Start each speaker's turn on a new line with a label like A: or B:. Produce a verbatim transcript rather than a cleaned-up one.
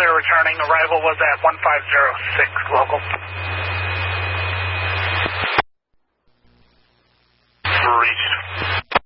A: clear returning. Arrival was at one five zero six local.